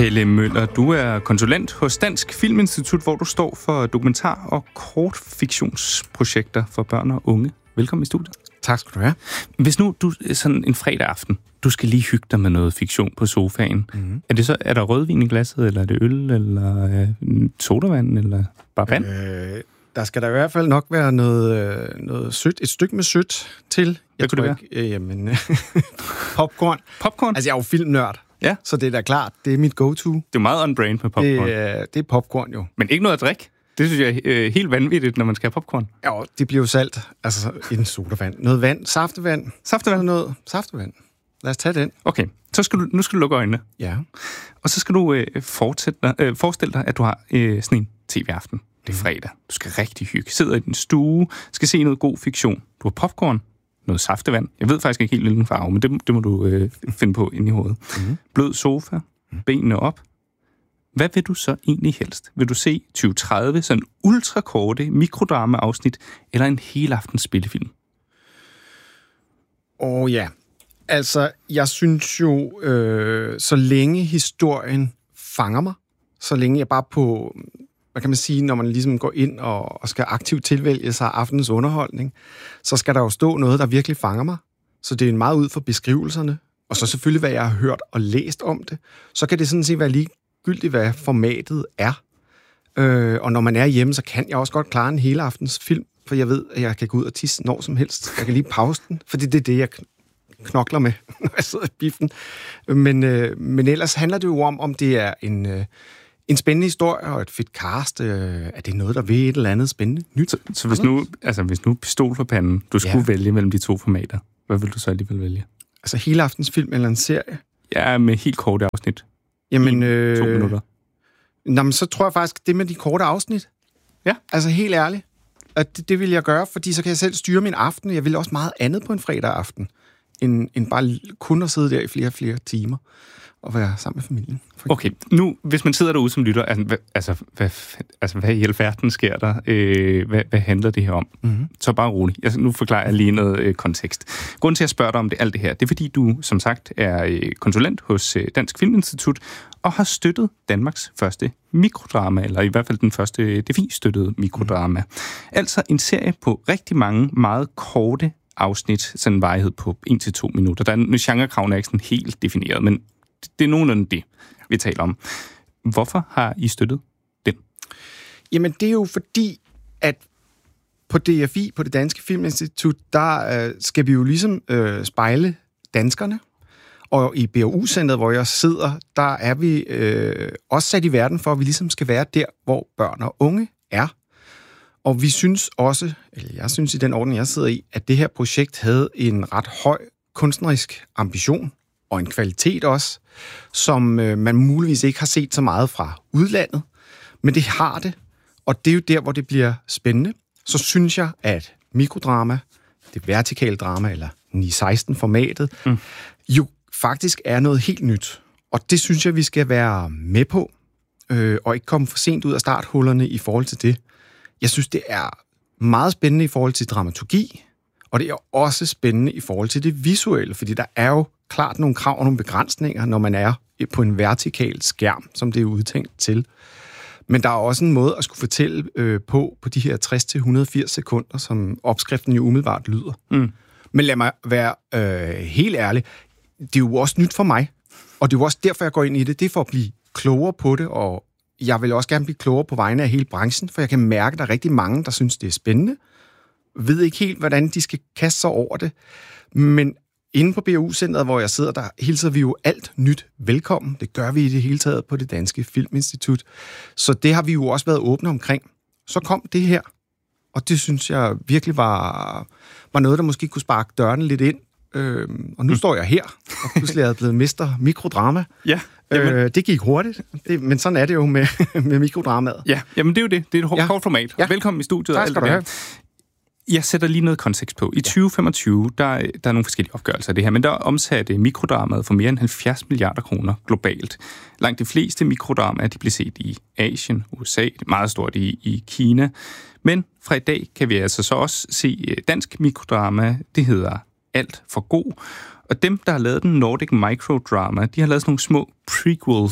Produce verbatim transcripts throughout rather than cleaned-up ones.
Pelle Møller, du er konsulent hos Dansk Filminstitut, hvor du står for dokumentar- og kortfiktionsprojekter for børn og unge. Velkommen i studiet. Tak skal du have. Hvis nu du sådan en fredag aften, du skal lige hygge dig med noget fiktion på sofaen. Mm-hmm. Er det så er der rødvin i glasset, eller er det øl, eller øh, sodavand, eller bare vand? Øh, der skal der i hvert fald nok være noget, noget sødt, et stykke med sødt til. Jeg Hvad kunne det ikke, øh, jamen, popcorn. Popcorn? Altså, jeg er jo filmnørd, ja. Så det er da klart, det er mit go-to. Det er meget on-brand med popcorn. Det, øh, det er popcorn jo. Men ikke noget at drikke? Det synes jeg er øh, helt vanvittigt, når man skal have popcorn. Ja, det bliver jo salt. Altså, en sodavand. Noget vand. Saftevand. Saftevand? Noget saftevand. Lad os tage den. Okay, så skal du, nu skal du lukke øjnene. Ja. Og så skal du øh, fortsætte, øh, forestille dig, at du har øh, sådan en tv-aften. Det er fredag. Du skal rigtig hygge. Sidder i din stue, skal se noget god fiktion. Du har popcorn, noget saftevand. Jeg ved faktisk ikke helt hvilken farve, men det, det må du øh, finde på inde i hovedet. Mm-hmm. Blød sofa, benene op. Hvad vil du så egentlig helst? Vil du se tyve tredive, sådan ultrakorte mikrodrama-afsnit, eller en helaftens spillefilm? Åh oh, ja. Altså, jeg synes jo, øh, så længe historien fanger mig, så længe jeg bare på, hvad kan man sige, når man ligesom går ind og, og skal aktivt tilvælge sig aftenens underholdning, så skal der jo stå noget, der virkelig fanger mig. Så det er meget ud for beskrivelserne, og så selvfølgelig, hvad jeg har hørt og læst om det. Så kan det sådan set være ligegyldigt, hvad formatet er. Øh, og når man er hjemme, så kan jeg også godt klare en hele aftens film, for jeg ved, at jeg kan gå ud og tisse når som helst. Jeg kan lige pause den, for det er det, jeg knokler med, når jeg sidder i biffen. Men, øh, men ellers handler det jo om, om det er en, øh, en spændende historie og et fedt cast. Øh, er det noget, der vil et eller andet spændende nyt? Så, så hvis, nu, altså, hvis nu pistol for panden, du skulle ja. vælge mellem de to formater, hvad vil du så alligevel vælge? Altså hele aftens film eller en serie? Ja, med helt korte afsnit. Jamen, øh, to minutter. Nå, men så tror jeg faktisk, det med de korte afsnit. Ja. Altså helt ærligt. At det, det vil jeg gøre, fordi så kan jeg selv styre min aften. Jeg vil også meget andet på en fredag aften, end, end bare kun at sidde der i flere og flere timer og være sammen med familien. Okay, nu, hvis man sidder derude som lytter, altså, hvad, altså, hvad, altså, hvad i hele verden sker der? Øh, hvad, hvad handler det her om? Mm-hmm. Så bare rolig. Jeg, nu forklarer jeg lige noget øh, kontekst. Grunden til, at jeg spørger dig om det, alt det her, det er, fordi du, som sagt, er øh, konsulent hos øh, Dansk Filminstitut og har støttet Danmarks første mikrodrama, eller i hvert fald den første D F I-støttede mikrodrama. Mm. Altså en serie på rigtig mange meget korte afsnit, sådan en varighed på en til to minutter. Der er genrekravene er ikke sådan helt defineret, men det er nogenlunde det, vi taler om. Hvorfor har I støttet den? Jamen, det er jo fordi, at på D F I, på det Danske Filminstitut, der øh, skal vi jo ligesom øh, spejle danskerne. Og i B O U-centret, hvor jeg sidder, der er vi øh, også sat i verden for, at vi ligesom skal være der, hvor børn og unge er. Og vi synes også, eller jeg synes i den orden, jeg sidder i, at det her projekt havde en ret høj kunstnerisk ambition, og en kvalitet også, som øh, man muligvis ikke har set så meget fra udlandet. Men det har det, og det er jo der, hvor det bliver spændende. Så synes jeg, at mikrodrama, det vertikale drama, eller ni seksten-formatet, mm. jo faktisk er noget helt nyt. Og det synes jeg, vi skal være med på, øh, og ikke komme for sent ud af starthullerne i forhold til det. Jeg synes, det er meget spændende i forhold til dramaturgi, og det er også spændende i forhold til det visuelle, fordi der er jo klart nogle krav og nogle begrænsninger, når man er på en vertikal skærm, som det er udtænkt til. Men der er også en måde at skulle fortælle øh, på, på de her tres til et hundrede og firs sekunder, som opskriften jo umiddelbart lyder. Mm. Men lad mig være øh, helt ærlig, det er jo også nyt for mig, og det er jo også derfor, jeg går ind i det. Det er for at blive klogere på det, og jeg vil også gerne blive klogere på vegne af hele branchen, for jeg kan mærke, at der er rigtig mange, der synes, det er spændende. Ved ikke helt, hvordan de skal kaste sig over det. Men inde på B O U-centret, hvor jeg sidder, der hilser vi jo alt nyt velkommen. Det gør vi i det hele taget på det Danske Filminstitut. Så det har vi jo også været åbne omkring. Så kom det her, og det synes jeg virkelig var, var noget, der måske kunne sparke dørene lidt ind. Øhm, og nu mm. står jeg her, og pludselig er jeg blevet mester mikrodrama. Ja. Øh, det gik hurtigt, det, men sådan er det jo med, med mikrodramaet. Ja, jamen det er jo det. Det er et ja. kort format. Ja. Velkommen i studiet. Tak skal du have. Jeg sætter lige noget kontekst på. I ja. tyve femogtyve, der, der er nogle forskellige opgørelser af det her, men der omsatte mikrodramaet for mere end halvfjerds milliarder kroner globalt. Langt de fleste mikrodramaer, de bliver set i Asien, U S A, det er meget stort i, i Kina. Men fra i dag kan vi altså så også se dansk mikrodrama, det hedder Alt for god. Og dem, der har lavet den Nordic Microdrama, de har lavet sådan nogle små prequels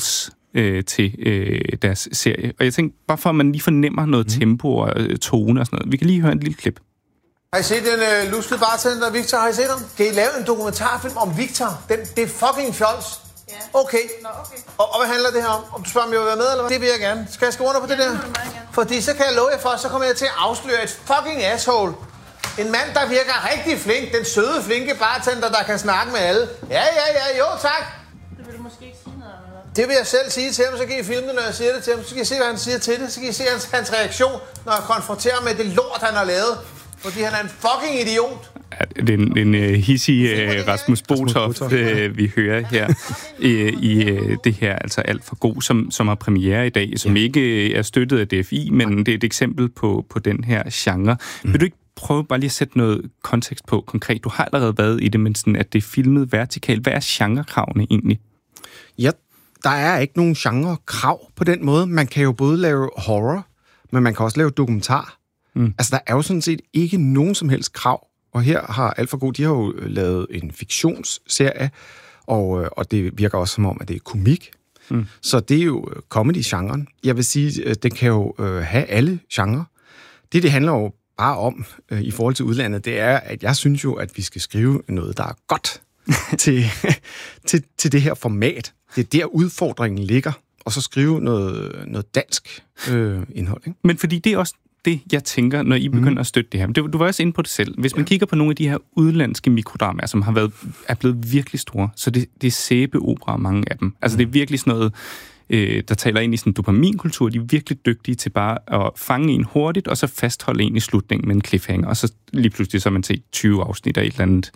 øh, til øh, deres serie. Og jeg tænkte, bare for at man lige fornemmer noget mm. tempo og øh, tone og sådan noget. Vi kan lige høre en lille klip. Har I set den øh, luskede bartender, Victor? Har I set ham? Kan I lave en dokumentarfilm om Victor? Den, det er fucking fjols. Ja. Okay. Nå, okay. Og, og hvad handler det her om? Om du spørger, om jeg vil være med, eller hvad? Det vil jeg gerne. Skal jeg skrive under på ja, det der? Fordi så kan jeg love jer for, så kommer jeg til at afsløre et fucking asshole. En mand, der virker rigtig flink. Den søde, flinke bartender, der kan snakke med alle. Ja, ja, ja, jo, tak. Det vil du måske ikke sige noget om, eller? Det vil jeg selv sige til ham, så kan I filme det, når jeg siger det til ham. Så kan I se, hvad han siger til det. Så kan I se hans, hans reaktion, når jeg konfronterer med det lort, han har lavet. Fordi han er en fucking idiot. Ja, det er en, en uh, hissig uh, Rasmus Botoft, uh, vi hører her uh, i uh, det her, altså Alt for god, som, som har premiere i dag, som ja. ikke er støttet af D F I, men det er et eksempel på, på den her genre. Mm. Vil du ikke prøve bare lige at sætte noget kontekst på konkret? Du har allerede været i det, men sådan, at det er filmet vertikalt. Hvad er genrekravene egentlig? Ja, der er ikke nogen genrekrav på den måde. Man kan jo både lave horror, men man kan også lave dokumentar. Mm. Altså, der er jo sådan set ikke nogen som helst krav. Og her har Alt for god, de har jo lavet en fiktionsserie, og, og det virker også som om, at det er komik. Mm. Så det er jo comedy-genren. Jeg vil sige, at den kan jo øh, have alle genrer. Det, det handler jo bare om øh, i forhold til udlandet, det er, at jeg synes jo, at vi skal skrive noget, der er godt til, til, til det her format. Det er der, udfordringen ligger. Og så skrive noget, noget dansk øh, indhold. Ikke? Men fordi det er også det, jeg tænker, når I begynder mm. at støtte det her. Du, du var også inde på det selv. Hvis man ja. kigger på nogle af de her udlandske mikrodramaer, som har været, er blevet virkelig store, så det, det er sæbeopera, mange af dem. Altså, mm. det er virkelig sådan noget, øh, der taler ind i sådan en dopaminkultur. De er virkelig dygtige til bare at fange en hurtigt, og så fastholde en i slutningen med en cliffhanger. Og så lige pludselig så man set tyve afsnit af et eller andet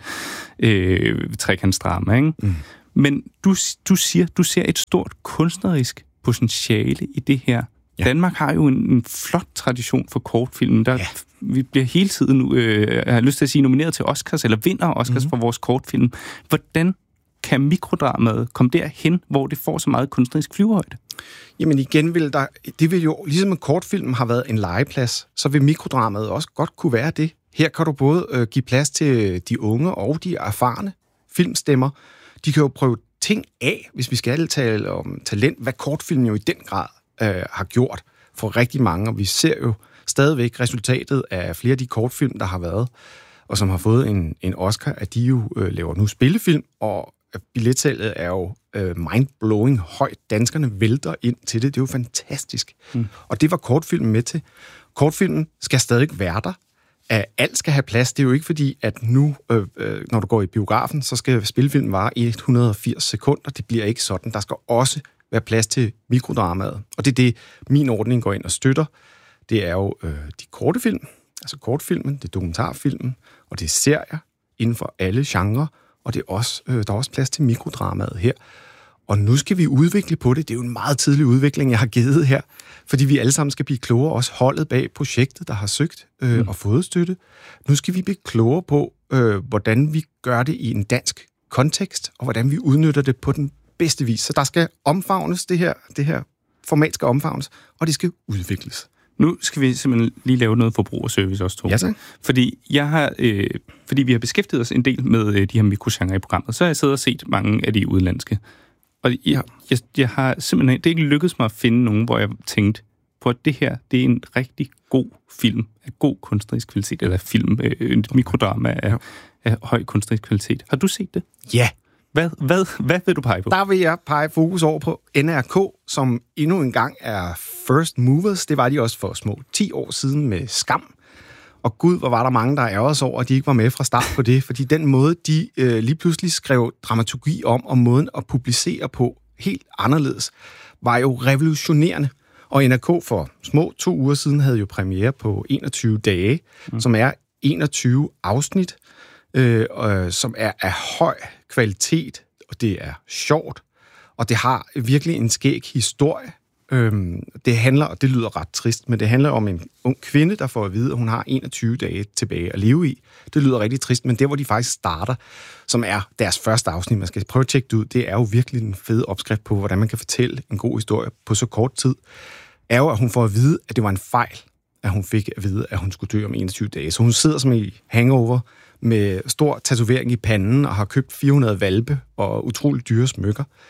øh, trekantsdrama, ikke? Mm. Men du, du siger, du ser et stort kunstnerisk potentiale i det her. Ja. Danmark har jo en, en flot tradition for kortfilm. Der, ja. Vi bliver hele tiden, øh, jeg har lyst til at sige, nomineret til Oscars, eller vinder Oscars mm-hmm. for vores kortfilm. Hvordan kan mikrodramaet komme derhen, hvor det får så meget kunstnerisk flyvehøjde? Jamen igen, vil der, det vil jo, ligesom en kortfilm har været en legeplads, så vil mikrodramaet også godt kunne være det. Her kan du både øh, give plads til de unge og de erfarne filmstemmer. De kan jo prøve ting af, hvis vi skal tale om talent, hvad kortfilm jo i den grad øh, har gjort for rigtig mange, og vi ser jo stadigvæk resultatet af flere af de kortfilm, der har været, og som har fået en, en Oscar, at de jo øh, laver nu spillefilm, og billetsalget er jo øh, mind-blowing højt. Danskerne vælter ind til det. Det er jo fantastisk. Mm. Og det var kortfilmen med til. Kortfilmen skal stadig være der. At alt skal have plads. Det er jo ikke fordi, at nu, øh, øh, når du går i biografen, så skal spillefilmen vare et hundrede og firs sekunder. Det bliver ikke sådan. Der skal også være plads til mikrodramaet. Og det er det, min ordning går ind og støtter. Det er jo øh, de korte film, altså kortfilmen, det er dokumentarfilmen, og det er serier inden for alle genrer, og det er også, øh, der er også plads til mikrodramaet her. Og nu skal vi udvikle på det. Det er jo en meget tidlig udvikling, jeg har givet her, fordi vi alle sammen skal blive klogere, også holdet bag projektet, der har søgt øh, mm. og fået støtte. Nu skal vi blive klogere på, øh, hvordan vi gør det i en dansk kontekst, og hvordan vi udnytter det på den bedste vis. Så der skal omfavnes, det her, det her format skal omfavnes, og det skal udvikles. Nu skal vi simpelthen lige lave noget forbrugerservice også, to. Ja, tak. Fordi, jeg har, øh, fordi vi har beskæftiget os en del med øh, de her mikrogenrer i programmet, så har jeg siddet og set mange af de udlandske. Og jeg, ja. jeg, jeg har simpelthen, det er ikke lykkedes mig at finde nogen, hvor jeg tænkte på, at det her, det er en rigtig god film af god kunstnerisk kvalitet, eller film, øh, en mikrodrama af, ja. af høj kunstnerisk kvalitet. Har du set det? Ja. Hvad, hvad, hvad vil du pege på? Der vil jeg pege fokus over på N R K, som endnu en gang er first movers. Det var de også for små ti år siden med Skam. Og gud, hvor var der mange, der ærgerede sig over, at de ikke var med fra start på det. Fordi den måde, de øh, lige pludselig skrev dramaturgi om, og måden at publicere på helt anderledes, var jo revolutionerende. Og N R K for små to uger siden havde jo premiere på enogtyve dage, mm. som er enogtyve afsnit, øh, øh, som er af høj kvalitet, og det er sjovt, og det har virkelig en skæg historie. Øhm, det handler, og det lyder ret trist, men det handler om en ung kvinde, der får at vide, at hun har enogtyve dage tilbage at leve i. Det lyder rigtig trist, men der, hvor de faktisk starter, som er deres første afsnit, man skal prøve at tjekke det ud, det er jo virkelig en fed opskrift på, hvordan man kan fortælle en god historie på så kort tid, er jo, at hun får at vide, at det var en fejl, at hun fik at vide, at hun skulle dø om enogtyve dage. Så hun sidder som i hangover, med stor tatovering i panden og har købt fire hundrede hvalpe og utroligt dyre smykker.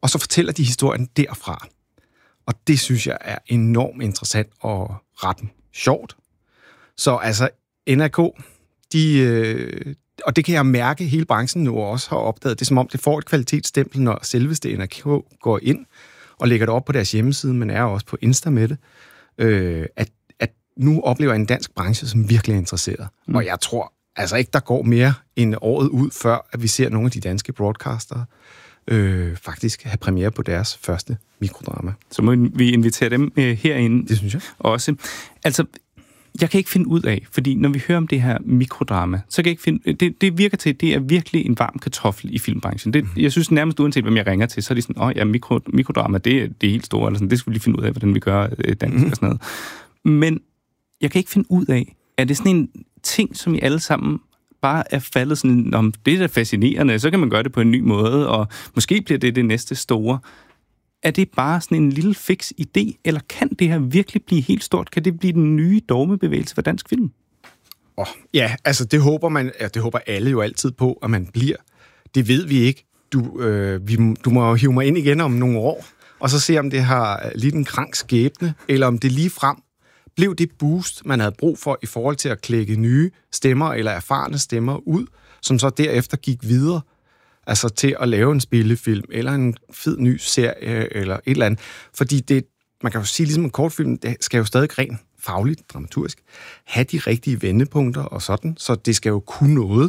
og så fortæller de historien derfra. Og det synes jeg er enormt interessant og ret sjovt. Så altså, N R K, de, øh, og det kan jeg mærke, hele branchen nu også har opdaget, det er som om, det får et kvalitetsstempel, når selveste N R K går ind og lægger det op på deres hjemmeside, men er også på Insta med det, øh, at, at nu oplever en dansk branche, som virkelig er interesseret. Mm. Og jeg tror altså ikke, der går mere end året ud, før at vi ser nogle af de danske broadcastere øh, faktisk have premiere på deres første mikrodrama. Så må vi invitere dem øh, herinde. Det synes jeg. Også. Altså, jeg kan ikke finde ud af, fordi når vi hører om det her mikrodrama, så kan jeg ikke finde... Det, det virker til, at det er virkelig en varm kartoffel i filmbranchen. Det, jeg synes nærmest uanset, hvem jeg ringer til, så er de sådan, åh oh, ja, mikro, mikrodrama, det, det er helt store, eller sådan, det skal vi lige finde ud af, hvordan vi gør øh, dansk mm-hmm. og sådan noget. Men jeg kan ikke finde ud af, er det sådan en ting, som I alle sammen bare er faldet sådan, om det er da fascinerende, så kan man gøre det på en ny måde, og måske bliver det det næste store. Er det bare sådan en lille fix idé, eller kan det her virkelig blive helt stort? Kan det blive den nye dogmebevægelse for dansk film? Oh, ja, altså det håber man, ja, det håber alle jo altid på, at man bliver. Det ved vi ikke. Du, øh, vi, du må jo hive mig ind igen om nogle år, og så se, om det har lidt en krank skæbne, eller om det lige frem blev det boost, man havde brug for i forhold til at klække nye stemmer eller erfarne stemmer ud, som så derefter gik videre, altså til at lave en spillefilm, eller en fed ny serie, eller et eller andet. Fordi det, man kan jo sige, ligesom en kortfilm, det skal jo stadig rent fagligt, dramaturgisk, have de rigtige vendepunkter og sådan, så det skal jo kunne noget.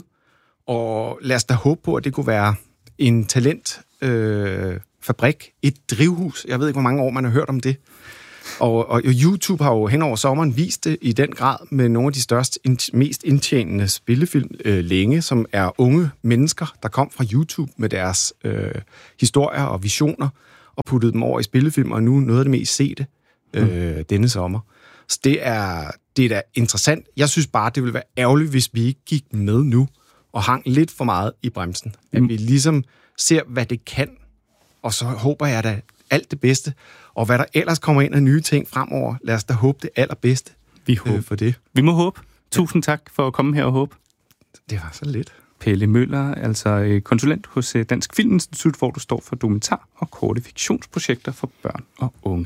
Og lad os da håbe på, at det kunne være en talentfabrik, øh, et drivhus. Jeg ved ikke, hvor mange år man har hørt om det. Og, og YouTube har jo hen over sommeren vist det i den grad med nogle af de største, mest indtjenende spillefilm øh, længe, som er unge mennesker, der kom fra YouTube med deres øh, historier og visioner, og puttede dem over i spillefilm, og nu noget af det mest sete øh, mm. denne sommer. Så det er, det er da interessant. Jeg synes bare, det ville være ærgerligt, hvis vi ikke gik med nu, og hang lidt for meget i bremsen. Mm. At vi ligesom ser, hvad det kan, og så håber jeg da alt det bedste. Og hvad der ellers kommer ind af nye ting fremover, lad os da håbe det allerbedste vi håber. Øh, for det. Vi må håbe. Tusind tak for at komme her og håbe. Det var så lidt. Pelle Møller, altså konsulent hos Dansk Filminstitut, hvor du står for dokumentar- og korte fiktionsprojekter for børn og unge.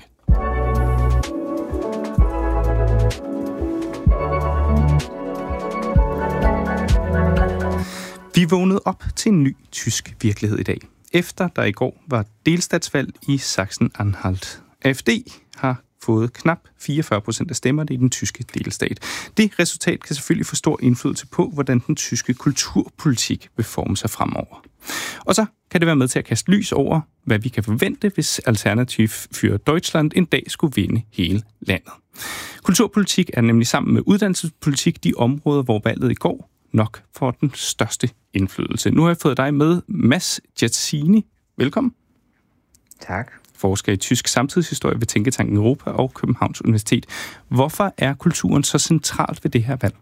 Vi vågnede op til en ny tysk virkelighed i dag, efter der i går var delstatsvalg i Sachsen-Anhalt. A F D har fået knap fireogfyrre procent af stemmerne i den tyske delstat. Det resultat kan selvfølgelig få stor indflydelse på, hvordan den tyske kulturpolitik vil forme sig fremover. Og så kan det være med til at kaste lys over, hvad vi kan forvente, hvis Alternativ für Deutschland en dag skulle vinde hele landet. Kulturpolitik er nemlig sammen med uddannelsespolitik de områder, hvor valget i går nok får den største indflydelse. Nu har jeg fået dig med, Mads Jazzini. Velkommen. Tak. Forsker i tysk samtidshistorie ved Tænketanken Europa og Københavns Universitet. Hvorfor er kulturen så centralt ved det her valg?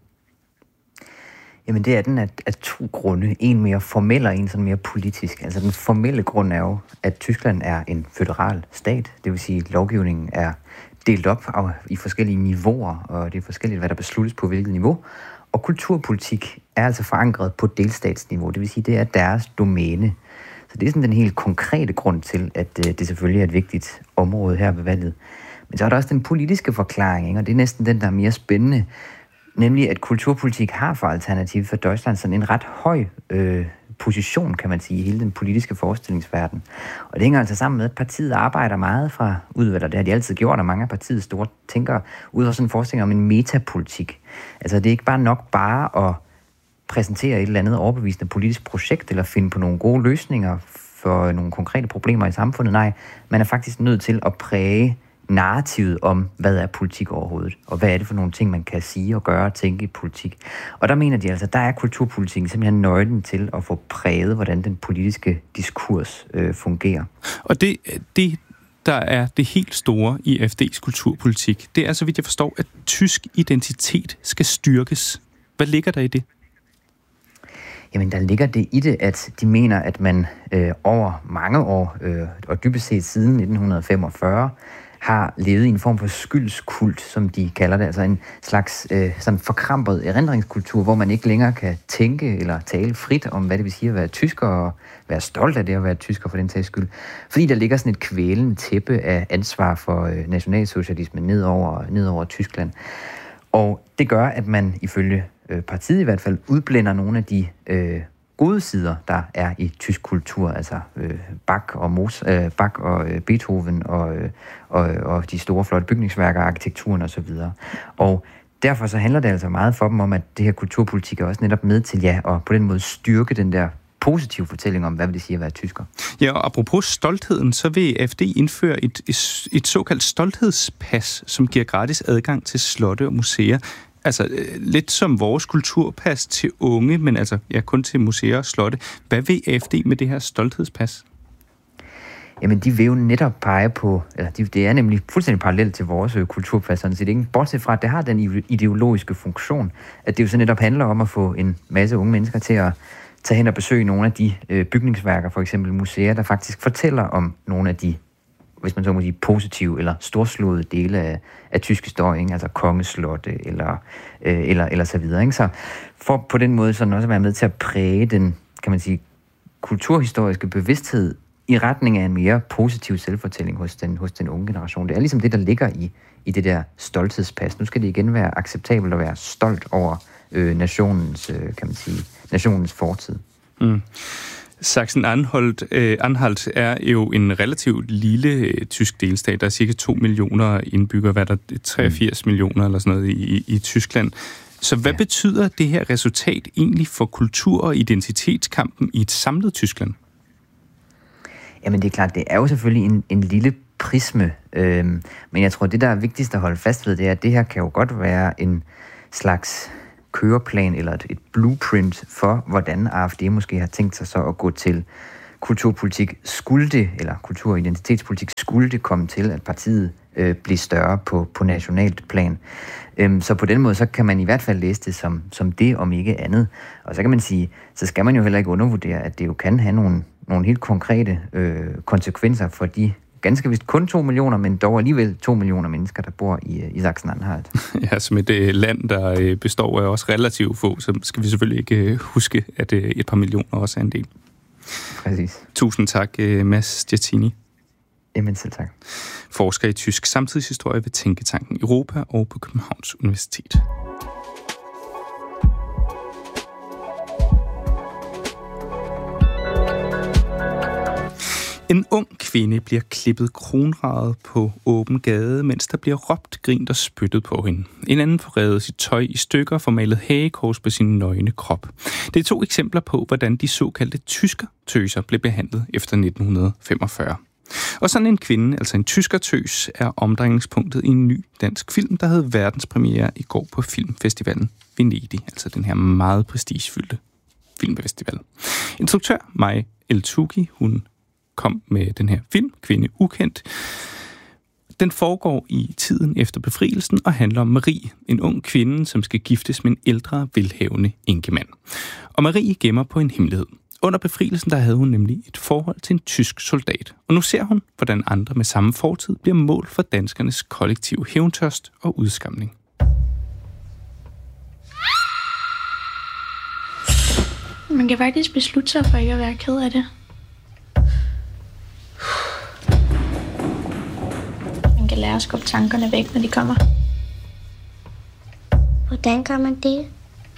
Jamen det er den af, af to grunde. En mere formel og en sådan mere politisk. Altså den formelle grund er jo, at Tyskland er en føderal stat. Det vil sige, at lovgivningen er delt op i forskellige niveauer, og det er forskelligt, hvad der besluttes på hvilket niveau. Og kulturpolitik er altså forankret på delstatsniveau. Det vil sige, det er deres domæne. Så det er sådan den helt konkrete grund til, at det selvfølgelig er et vigtigt område her ved valget. Men så er der også den politiske forklaring, ikke? Og det er næsten den, der er mere spændende. Nemlig, at kulturpolitik har for Alternativ for Deutschland sådan en ret høj øh, position, kan man sige, i hele den politiske forestillingsverden. Og det hænger altså sammen med, at partiet arbejder meget fra udvalget. Det har de altid gjort, og mange af partiets store tænkere ud fra sådan en forestilling om en metapolitik. Altså det er ikke bare nok bare at præsentere et eller andet overbevisende politisk projekt, eller finde på nogle gode løsninger for nogle konkrete problemer i samfundet. Nej, man er faktisk nødt til at præge narrativet om, hvad er politik overhovedet, og hvad er det for nogle ting, man kan sige og gøre og tænke i politik. Og der mener de altså, der er kulturpolitikken simpelthen nøglen til at få præget, hvordan den politiske diskurs øh, fungerer. Og det, det, der er det helt store i F D's kulturpolitik, det er, så vidt jeg forstår, at tysk identitet skal styrkes. Hvad ligger der i det? Jamen, der ligger det i det, at de mener, at man øh, over mange år, øh, og dybest set siden nitten femogfyrre, har levet i en form for skyldskult, som de kalder det, altså en slags øh, sådan forkrampet erindringskultur, hvor man ikke længere kan tænke eller tale frit om, hvad det vil sige at være tysker, og være stolt af det at være tysker for den sags skyld. Fordi der ligger sådan et kvælende tæppe af ansvar for øh, nationalsocialisme nedover, nedover Tyskland. Og det gør, at man ifølge øh, partiet i hvert fald udblænder nogle af de øh, gode sider, der er i tysk kultur, altså øh, Bach og Mos, øh, Bach og øh, Beethoven og, øh, og, og de store flotte bygningsværker, arkitekturen og så videre. Og derfor så handler det altså meget for dem om, at det her kulturpolitik er også netop med til, ja, og på den måde styrke den der positiv fortælling om, hvad vil det sige at være tysker. Ja, og apropos stoltheden, så vil A F D indføre et, et, et såkaldt stolthedspas, som giver gratis adgang til slotte og museer. Altså lidt som vores kulturpas til unge, men altså ja, kun til museer og slotte. Hvad vil A F D med det her stolthedspas? Jamen, de vil jo netop pege på, eller de, det er nemlig fuldstændig parallelt til vores øh, kulturpas, sådan set ikke. Bortset fra, at det har den ideologiske funktion, at det jo så netop handler om at få en masse unge mennesker til at tage hen og besøge nogle af de øh, bygningsværker, for eksempel museer, der faktisk fortæller om nogle af de, hvis man så må sige, positive eller storslåede dele af, af tysk historie, ikke? Altså kongeslotte eller, øh, eller, eller så videre. Ikke? Så for på den måde sådan også at være med til at præge den, kan man sige, kulturhistoriske bevidsthed i retning af en mere positiv selvfortælling hos den, hos den unge generation. Det er ligesom det, der ligger i, i det der stolthedspas. Nu skal det igen være acceptabelt at være stolt over øh, nationens, øh, kan man sige, nationens fortid. Mm. Sachsen-Anhalt øh, Anhalt er jo en relativt lille øh, tysk delstat. Der er cirka to millioner indbyggere, hvad der er treogfirs mm. millioner eller sådan noget i, i, i Tyskland. Så hvad ja. betyder det her resultat egentlig for kultur- og identitetskampen i et samlet Tyskland? Jamen det er klart, det er jo selvfølgelig en, en lille prisme, øhm, men jeg tror, det der er vigtigst at holde fast ved, det er, at det her kan jo godt være en slags køreplan eller et, et blueprint for, hvordan A F D måske har tænkt sig så at gå til kulturpolitik. Skulle det, eller kultur- og identitetspolitik, skulle det komme til, at partiet øh, bliver større på, på nationalt plan. Øhm, så på den måde, så kan man i hvert fald læse det som, som det, om ikke andet. Og så kan man sige, så skal man jo heller ikke undervurdere, at det jo kan have nogle, nogle helt konkrete øh, konsekvenser for de ganske vist kun to millioner, men dog alligevel to millioner mennesker, der bor i, i Sachsen-Anhalt. Ja, som et øh, land, der øh, består af også relativt få, så skal vi selvfølgelig ikke øh, huske, at øh, et par millioner også er en del. Præcis. Tusind tak, øh, Mads Giattini. Jamen selv tak. Forsker i tysk samtidshistorie ved Tænketanken Europa og på Københavns Universitet. En ung kvinde bliver klippet kronraget på åben gade, mens der bliver råbt, grint og spyttet på hende. En anden får revet sit tøj i stykker og får malet hagekors på sin nøgne krop. Det er to eksempler på, hvordan de såkaldte tyskertøser blev behandlet efter nitten femogfyrre. Og sådan en kvinde, altså en tyskertøs, er omdrejningspunktet i en ny dansk film, der havde verdenspremiere i går på filmfestivalen Venedig, altså den her meget prestigefyldte filmfestival. Instruktør Maj Eltuggi, hun kom med den her film, Kvinde Ukendt. Den foregår i tiden efter befrielsen og handler om Marie, en ung kvinde, som skal giftes med en ældre, velhavende enkemand. Og Marie gemmer på en hemmelighed. Under befrielsen der havde hun nemlig et forhold til en tysk soldat. Og nu ser hun, hvordan andre med samme fortid bliver mål for danskernes kollektive hævntørst og udskamning. Man kan faktisk beslutte sig for ikke at være ked af det. Man kan lære at skubbe tankerne væk, når de kommer. Hvordan gør man det?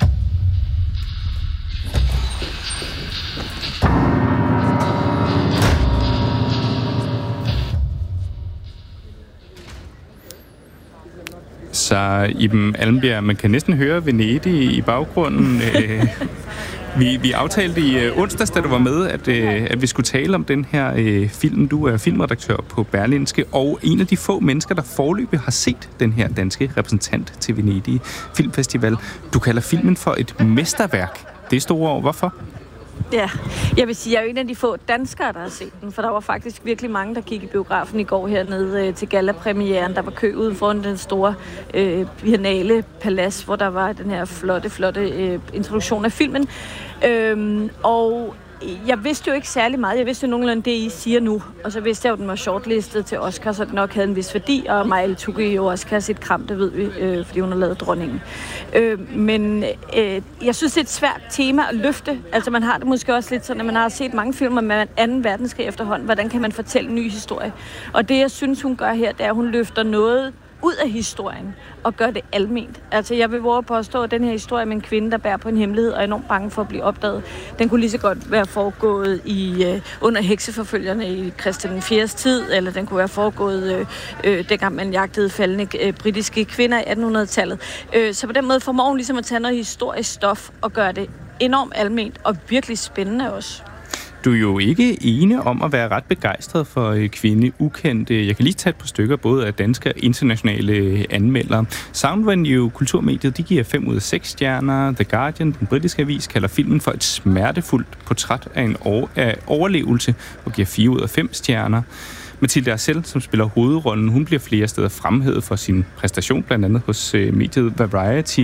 Så Iben Almbjerg, man kan næsten høre Venedig i baggrunden. Vi, vi aftalte i onsdags, da du var med, at, at vi skulle tale om den her øh, film. Du er filmredaktør på Berlingske, og en af de få mennesker, der foreløbig har set den her danske repræsentant til Venedig Filmfestival. Du kalder filmen for et mesterværk. Det er store ord. Hvorfor? Ja, jeg vil sige, jeg er jo en af de få danskere, der har set den, for der var faktisk virkelig mange, der gik i biografen i går hernede øh, til gallapremieren. Der var kø ude foran den store øh, biennale palads, hvor der var den her flotte, flotte øh, introduktion af filmen. Øhm, og jeg vidste jo ikke særlig meget. Jeg vidste jo nogenlunde det, I siger nu. Og så vidste jeg jo, at den var shortlistet til Oscar, så den nok havde en vis værdi. Og Maja Eltugay jo også kan have sit kram, det ved vi, øh, fordi hun har lavet Dronningen. Øh, men øh, jeg synes, det er et svært tema at løfte. Altså man har det måske også lidt sådan, at man har set mange film om anden verdenskrig efterhånden. Hvordan kan man fortælle en ny historie? Og det, jeg synes, hun gør her, det er, at hun løfter noget ud af historien og gør det alment. Altså, jeg vil våge påstå, at den her historie med en kvinde, der bærer på en hemmelighed og er enormt bange for at blive opdaget, den kunne lige så godt være foregået i, øh, under hekseforfølgerne i Christian den fjerdes tid, eller den kunne være foregået øh, øh, dengang man jagtede faldende øh, britiske kvinder i attenhundredetallet. Øh, så på den måde formår hun ligesom at tage noget historisk stof og gøre det enormt alment og virkelig spændende også. Du er jo ikke ene om at være ret begejstret for Kvinde Ukendt. Jeg kan lige tage et par stykker, både af danske og internationale anmeldere. Soundvenue, kulturmediet, de giver fem ud af seks stjerner. The Guardian, den britiske avis, kalder filmen for et smertefuldt portræt af en over- af overlevelse og giver fire ud af fem stjerner. Mathilde Arcel, som spiller hovedrollen, hun bliver flere steder fremhævet for sin præstation, blandt andet hos mediet Variety.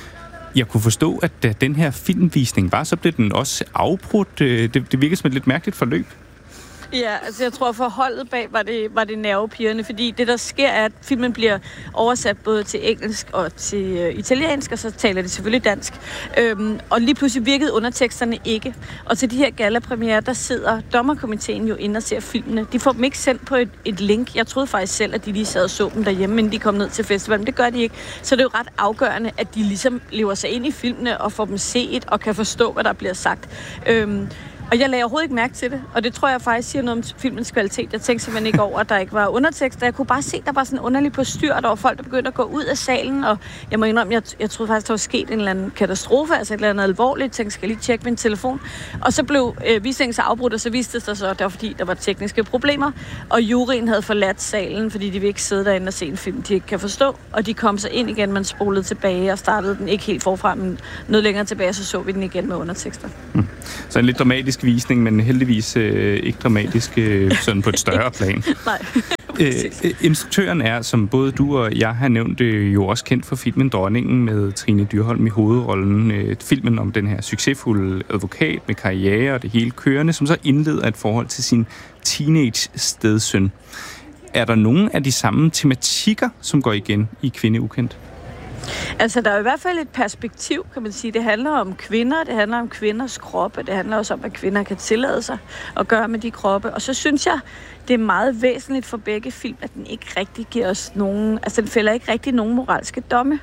Jeg kunne forstå, at da den her filmvisning var, så blev den også afbrudt. Det, det virker som et lidt mærkeligt forløb. Ja, altså jeg tror for holdet bag var det, var det nervepirrende, fordi det der sker er, at filmen bliver oversat både til engelsk og til uh, italiensk, og så taler de selvfølgelig dansk. Øhm, og lige pludselig virkede underteksterne ikke. Og til de her gallapremierer, der sidder dommerkomiteen jo inde og ser filmene. De får dem ikke sendt på et, et link. Jeg troede faktisk selv, at de lige sad og så dem derhjemme, inden de kom ned til festivalen, men det gør de ikke. Så det er jo ret afgørende, at de ligesom lever sig ind i filmene og får dem set og kan forstå, hvad der bliver sagt. Øhm, Og jeg lagde overhovedet ikke mærke til det, og det tror jeg faktisk siger noget om filmens kvalitet. Jeg tænkte simpelthen ikke over, at der ikke var undertekster. Jeg kunne bare se, at der var sådan en underlig postyr, og der var folk, der begyndte at gå ud af salen, og jeg må indrømme, jeg, jeg troede faktisk, der var sket en eller anden katastrofe, altså et eller andet alvorligt. Jeg tænkte, skal jeg lige tjekke min telefon? Og så blev øh, visningen så afbrudt, og så viste det sig så, at det var fordi, der var tekniske problemer, og juryen havde forladt salen, fordi de ville ikke sidde derinde og se en film, de ikke kan forstå, og de kom så ind igen, man spolede tilbage og startede den ikke helt forfra, men noget længere tilbage, så så vi den igen med undertekster. Hmm. Så en lidt dramatisk visning, men heldigvis øh, ikke dramatisk øh, sådan på et større plan. Nej. Æ, instruktøren er, som både du og jeg har nævnt, øh, jo også kendt for filmen Dronningen med Trine Dyrholm i hovedrollen. Øh, filmen om den her succesfulde advokat med karriere og det hele kørende, som så indleder et forhold til sin teenage-stedsøn. Er der nogen af de samme tematikker, som går igen i Kvinde Ukendt? Altså, der er i hvert fald et perspektiv, kan man sige. Det handler om kvinder, det handler om kvinders kroppe, det handler også om, hvad kvinder kan tillade sig at gøre med de kroppe. Og så synes jeg, det er meget væsentligt for begge film, at den ikke rigtig giver os nogen, altså den fælder ikke rigtig nogen moralske domme.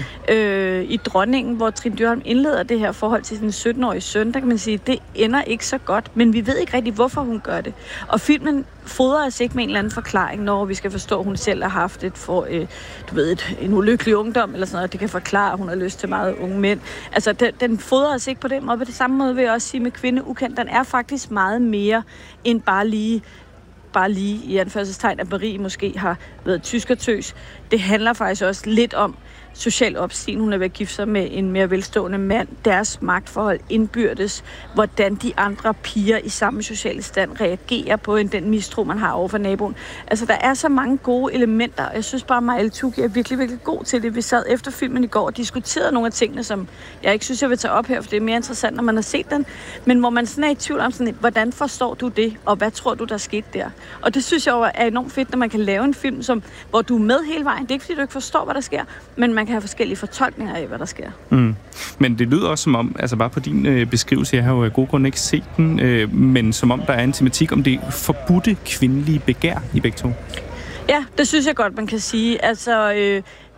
Øh, I Dronningen, hvor Trine Dyrholm indleder det her forhold til sin sytten-årige søn, der kan man sige, det ender ikke så godt, men vi ved ikke rigtig, hvorfor hun gør det. Og filmen fodrer os ikke med en eller anden forklaring, når vi skal forstå, at hun selv har haft et for, øh, du ved, et, en ulykkelig ungdom, eller sådan noget, det kan forklare, at hun har lyst til meget unge mænd. Altså, den, den fodrer os ikke på den måde. På det samme måde vil jeg også sige med Kvinde Ukendt, den er faktisk meget mere end bare lige bare lige i anførselstegn, at Marie måske har været tyskertøs. Det handler faktisk også lidt om social opstigning. Hun er ved at gifte sig med en mere velstående mand. Deres magtforhold indbyrdes. Hvordan de andre piger i samme sociale stand reagerer på en den mistro, man har over for naboen. Altså, der er så mange gode elementer. Jeg synes bare, at Maja Eltugay er virkelig, virkelig god til det. Vi sad efter filmen i går og diskuterede nogle af tingene, som jeg ikke synes, jeg vil tage op her, for det er mere interessant, når man har set den. Men hvor man sådan er i tvivl om, sådan, hvordan forstår du det, og hvad tror du, der skete der? Og det synes jeg jo er enormt fedt, når man kan lave en film, som, hvor du er med hele vejen. Det er ikke, fordi du ikke forstår, hvad der sker, men man kan have forskellige fortolkninger af, hvad der sker. Mm. Men det lyder også som om, altså bare på din øh, beskrivelse, jeg har jo af god grund ikke set den, øh, men som om der er en tematik om det forbudte kvindelige begær i begge to. Ja, det synes jeg godt, man kan sige. Altså, øh,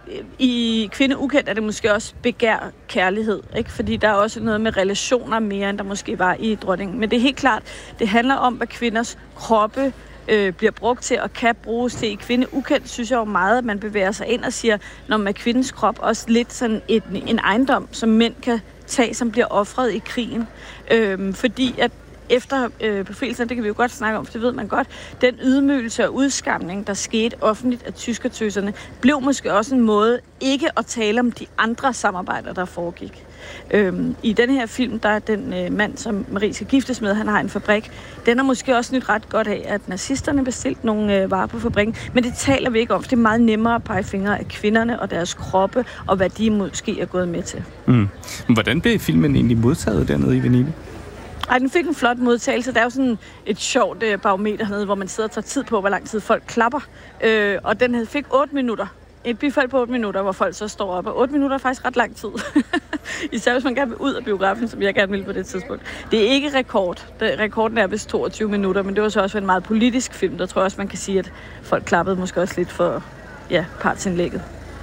i Kvinde Ukendt er det måske også begær kærlighed, ikke? Fordi der er også noget med relationer mere, end der måske var i Dronningen. Men det er helt klart, det handler om, hvad kvinders kroppe øh, bliver brugt til og kan bruges til. I Kvinde Ukendt synes jeg jo meget, at man bevæger sig ind og siger, når man er kvindens krop også lidt sådan et, en ejendom, som mænd kan tage, som bliver ofret i krigen. Øh, fordi at efter øh, befrielsen, det kan vi jo godt snakke om, for det ved man godt, den ydmygelse og udskamning, der skete offentligt af tyskertøserne, blev måske også en måde ikke at tale om de andre samarbejder, der foregik. Øhm, I den her film, der er den øh, mand, som Marie skal giftes med, han har en fabrik. Den er måske også nyt ret godt af, at nazisterne bestilte nogle øh, varer på fabrikken, men det taler vi ikke om, for det er meget nemmere at pege fingre af kvinderne og deres kroppe, og hvad de måske er gået med til. Mm. Hvordan blev filmen egentlig modtaget dernede i Venedig? Ej, den fik en flot modtagelse. Der er jo sådan et sjovt øh, barometer hernede, hvor man sidder og tager tid på, hvor lang tid folk klapper. Øh, og den fik otte minutter. Et bifald på otte minutter, hvor folk så står op. Og otte minutter er faktisk ret lang tid. Især hvis man gerne vil ud af biografen, som jeg gerne ville på det tidspunkt. Det er ikke rekord. Det, rekorden er vist toogtyve minutter, men det var så også en meget politisk film. Der tror jeg også, man kan sige, at folk klappede måske også lidt for ja, partsindlægget.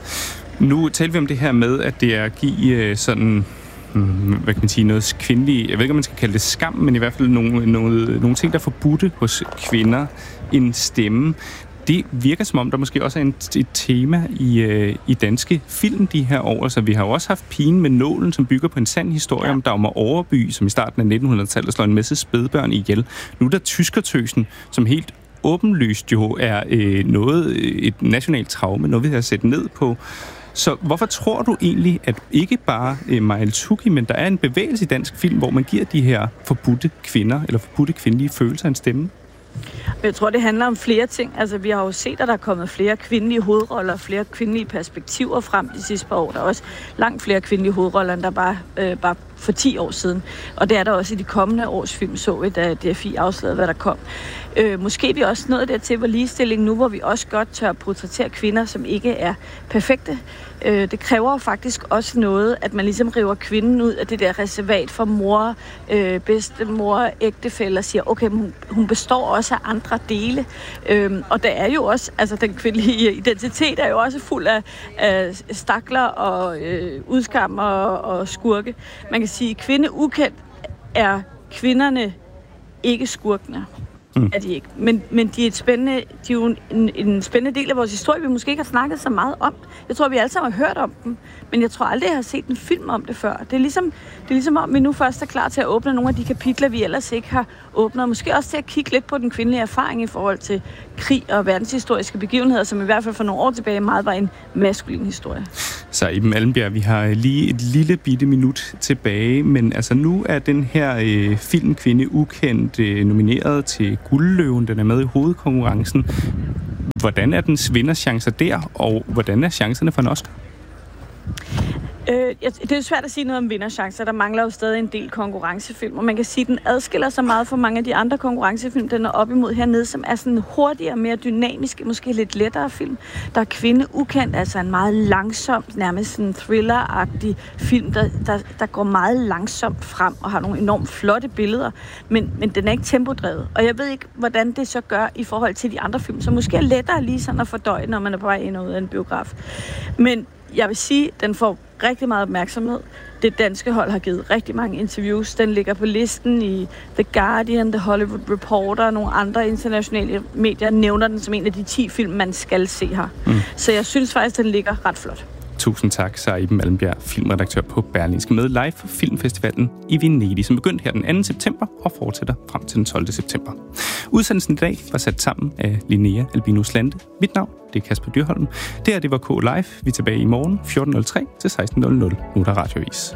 Nu taler vi om det her med, at det er at give sådan... hvad kan man sige, noget kvindelige, jeg ved ikke, om man skal kalde det skam, men i hvert fald nogle, nogle, nogle ting, der er forbudte hos kvinder, en stemme. Det virker som om, der måske også er en, et tema i, øh, i danske film de her år. Så vi har jo også haft Pigen med nålen, som bygger på en sand historie ja. om Dagmar Overby, som i starten af nittenhundredetallet slår en masse spædbørn ihjel. Nu er der Tyskertøsen, som helt åbenlyst jo er øh, noget, et nationalt traume, noget vi har set ned på. Så hvorfor tror du egentlig, at ikke bare eh, Majel Tuki, men der er en bevægelse i dansk film, hvor man giver de her forbudte kvinder, eller forbudte kvindelige følelser en stemme? Jeg tror, det handler om flere ting. Altså, vi har jo set, at der er kommet flere kvindelige hovedroller, flere kvindelige perspektiver frem de sidste par år. Der er også langt flere kvindelige hovedroller, end der bare, øh, bare for ti år siden. Og det er der også i de kommende års film, så vi, da D F I afslørede, hvad der kom. Øh, måske er vi også nået dertil, hvor ligestilling nu, hvor vi også godt tør portrættere kvinder, som ikke er perfekte. Øh, det kræver faktisk også noget, at man ligesom river kvinden ud af det der reservat for mor, øh, bedstemor, ægtefælle og siger, okay, hun, hun består også af andre dele. Øh, og der er jo også, altså den kvindelige identitet er jo også fuld af, af stakler og øh, udskam og, og skurke. Man kan sige, at kvinde ukendt er kvinderne ikke skurkene. Mm. Er de ikke. Men, men de er, et spændende, de er jo en, en spændende del af vores historie, vi måske ikke har snakket så meget om. Jeg tror, vi alle sammen har hørt om dem, men jeg tror aldrig, jeg har set en film om det før. Det er ligesom, det er ligesom om vi nu først er klar til at åbne nogle af de kapitler, vi ellers ikke har åbnet. Måske også til at kigge lidt på den kvindelige erfaring i forhold til krig og verdenshistoriske begivenheder, som i hvert fald for nogle år tilbage meget var en maskulin historie. Så Iben Allenbjerg, vi har lige et lille bitte minut tilbage, men altså nu er den her øh, film Kvinde Ukendt øh, nomineret til Guldløven. Den er med i hovedkonkurrencen. Hvordan er dens vinderchancer der, og hvordan er chancerne for en Oscar? Øh, det er svært at sige noget om vinderchancer. Der mangler jo stadig en del konkurrencefilm, og man kan sige, at den adskiller sig meget fra mange af de andre konkurrencefilm, den er op imod hernede, som er sådan hurtigere, mere dynamiske, måske lidt lettere film. Der er Kvinde Ukendt, altså en meget langsom, nærmest sådan thriller-agtig film, der, der, der går meget langsomt frem og har nogle enormt flotte billeder, men, men den er ikke tempodrevet. Og jeg ved ikke, hvordan det så gør i forhold til de andre film, som måske er lettere lige sådan at fordøje, når man er på vej ind og ud af en biograf. Men jeg vil sige, at den får rigtig meget opmærksomhed. Det danske hold har givet rigtig mange interviews. Den ligger på listen i The Guardian, The Hollywood Reporter og nogle andre internationale medier nævner den som en af de ti film, man skal se her. Mm. Så jeg synes faktisk, den ligger ret flot. Tusind tak, så Iben Allenbjerg, filmredaktør på Berlingske, med live for Filmfestivalen i Venedig, som begyndte her den anden september og fortsætter frem til den tolvte september. Udsendelsen i dag var sat sammen af Linnea Albinus Lande. Mit navn, det er Kasper Dyrholm. Det her, det var K Live. Vi er tilbage i morgen fjorten nul tre til seksten nul nul. Nu er der radioavis.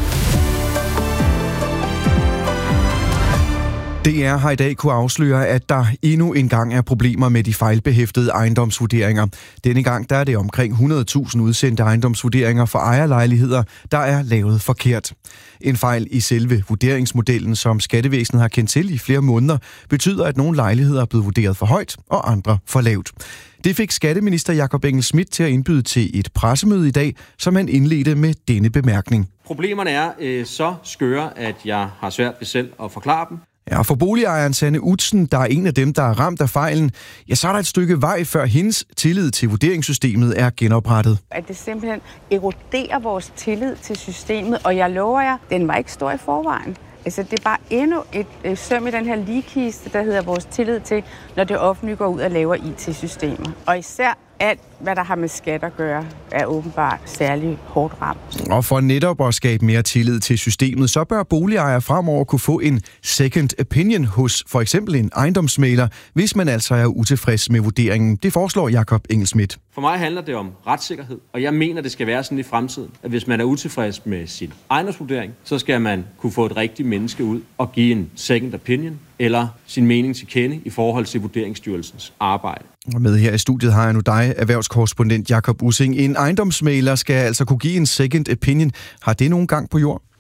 D R har i dag kunne afsløre, at der endnu engang er problemer med de fejlbehæftede ejendomsvurderinger. Denne gang der er det omkring hundrede tusind udsendte ejendomsvurderinger for ejerlejligheder, der er lavet forkert. En fejl i selve vurderingsmodellen, som skattevæsenet har kendt til i flere måneder, betyder, at nogle lejligheder er blevet vurderet for højt og andre for lavt. Det fik skatteminister Jakob Engel-Schmidt til at indbyde til et pressemøde i dag, som han indledte med denne bemærkning. Problemerne er øh, så skøre, at jeg har svært ved selv at forklare dem. Ja, for boligejeren Sanne Utzen, der er en af dem, der er ramt af fejlen, ja, så er der et stykke vej, før hendes tillid til vurderingssystemet er genoprettet. At det simpelthen eroderer vores tillid til systemet, og jeg lover jer, den var ikke stor i forvejen. Altså, det er bare endnu et øh, søm i den her ligkiste, der hedder vores tillid til, når det offentlige går ud og laver I T-systemer. Og især alt, hvad der har med skat at gøre, er åbenbart særlig hårdt ramt. Og for netop at skabe mere tillid til systemet, så bør boligejere fremover kunne få en second opinion hos for eksempel en ejendomsmægler, hvis man altså er utilfreds med vurderingen. Det foreslår Jakob Engel-Schmidt. For mig handler det om retssikkerhed, og jeg mener, det skal være sådan i fremtiden, at hvis man er utilfreds med sin ejendomsvurdering, så skal man kunne få et rigtigt menneske ud og give en second opinion eller sin mening til kende i forhold til Vurderingsstyrelsens arbejde. Og med her i studiet har jeg nu dig, erhvervskorrespondent Jakob Ussing. En ejendomsmægler skal altså kunne give en second opinion. Har det nogen gang på jord?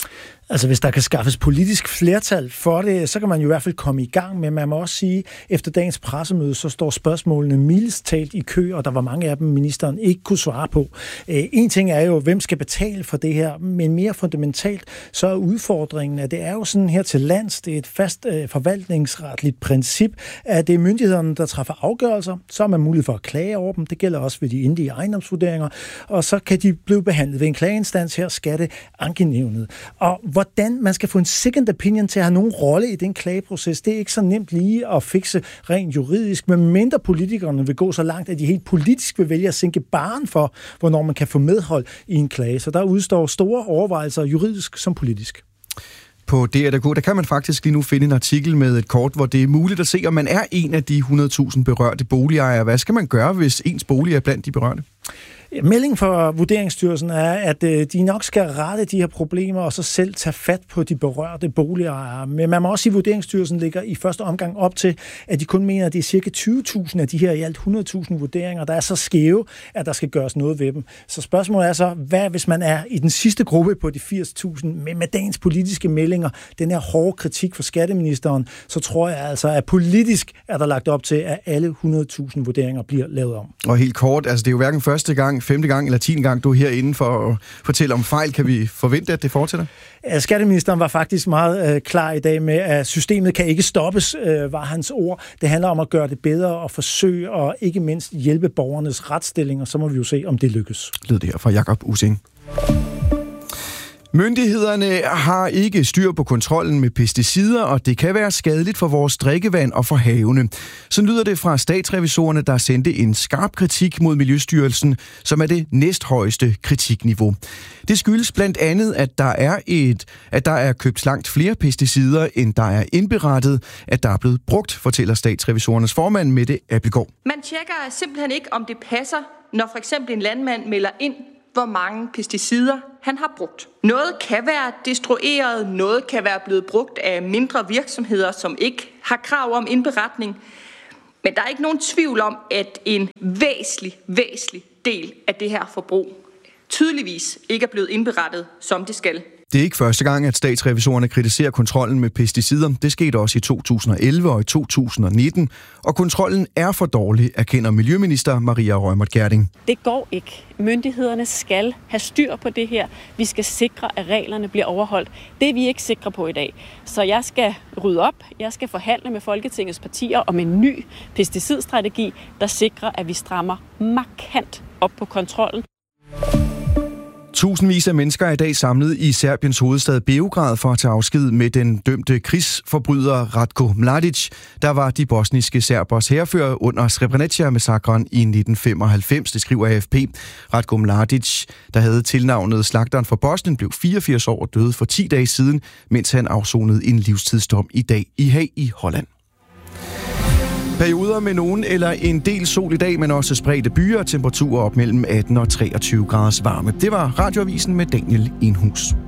Altså, hvis der kan skaffes politisk flertal for det, så kan man jo i hvert fald komme i gang med. Man må også sige, efter dagens pressemøde, så står spørgsmålene mildest talt i kø, og der var mange af dem, ministeren ikke kunne svare på. En ting er jo, hvem skal betale for det her, men mere fundamentalt, så er udfordringen, at det er jo sådan her til lands, det er et fast øh, forvaltningsretligt princip, at det er myndighederne, der træffer afgørelser, så har man mulighed for at klage over dem. Det gælder også ved de endelige ejendomsvurderinger, og så kan de blive behandlet ved en klageinstans her, Skatteankenævnet. Og hvordan man skal få en second opinion til at have nogen rolle i den klageproces, det er ikke så nemt lige at fikse rent juridisk, men mindre politikerne vil gå så langt, at de helt politisk vil vælge at sænke barren for, hvornår man kan få medhold i en klage. Så der udstår store overvejelser, juridisk som politisk. På D R punktum D K, der kan man faktisk lige nu finde en artikel med et kort, hvor det er muligt at se, om man er en af de hundrede tusind berørte boligejere. Hvad skal man gøre, hvis ens bolig er blandt de berørte? Meldingen for Vurderingsstyrelsen er, at de nok skal rette de her problemer og så selv tage fat på de berørte boligejere. Men man må også sige, at Vurderingsstyrelsen ligger i første omgang op til, at de kun mener, at det er cirka tyve tusind af de her i alt hundrede tusind vurderinger, der er så skæve, at der skal gøres noget ved dem. Så spørgsmålet er så, hvad hvis man er i den sidste gruppe på de firs tusind, men med dagens politiske meldinger, den her hårde kritik fra skatteministeren, så tror jeg altså, at politisk er der lagt op til, at alle hundrede tusind vurderinger bliver lavet om. Og helt kort, altså det er jo hverken første gang, femte gang eller tiende gang, du er herinde for at fortælle om fejl. Kan vi forvente, at det fortsætter? Skatteministeren var faktisk meget øh, klar i dag med, at systemet kan ikke stoppes, øh, var hans ord. Det handler om at gøre det bedre og forsøge og ikke mindst hjælpe borgernes retsstilling, og så må vi jo se, om det lykkes. Lød det her fra Jakob Ussing. Myndighederne har ikke styr på kontrollen med pesticider, og det kan være skadeligt for vores drikkevand og for havene. Så lyder det fra statsrevisorerne, der sendte en skarp kritik mod Miljøstyrelsen, som er det næsthøjeste kritikniveau. Det skyldes blandt andet, at der er et, at der er købt langt flere pesticider, end der er indberettet, at der er blevet brugt, fortæller statsrevisorernes formand Mette Abildgaard. Man tjekker simpelthen ikke, om det passer, når for eksempel en landmand melder ind, hvor mange pesticider han har brugt. Noget kan være destrueret, noget kan være blevet brugt af mindre virksomheder, som ikke har krav om indberetning. Men der er ikke nogen tvivl om, at en væsentlig, væsentlig del af det her forbrug tydeligvis ikke er blevet indberettet, som det skal. Det er ikke første gang, at statsrevisorerne kritiserer kontrollen med pesticider. Det skete også i to tusind og elleve og i to tusind og nitten. Og kontrollen er for dårlig, erkender Miljøminister Maria Reumert Gjerding. Det går ikke. Myndighederne skal have styr på det her. Vi skal sikre, at reglerne bliver overholdt. Det er vi ikke sikre på i dag. Så jeg skal rydde op. Jeg skal forhandle med Folketingets partier om en ny pesticidstrategi, der sikrer, at vi strammer markant op på kontrollen. Tusindvis af mennesker er i dag samlet i Serbiens hovedstad Beograd for at tage afsked med den dømte krigsforbryder Ratko Mladic, der var de bosniske serbers hærfører under Srebrenica-massakren i nitten femoghalvfems, det skriver A F P. Ratko Mladic, der havde tilnavnet Slagteren for Bosnien, blev fireogfirs år og døde for ti dage siden, mens han afsonede en livstidsdom i dag i Haag i Holland. Perioder med nogen eller en del sol i dag, men også spredte byer og temperaturer op mellem atten og treogtyve graders varme. Det var Radioavisen med Daniel Enhus.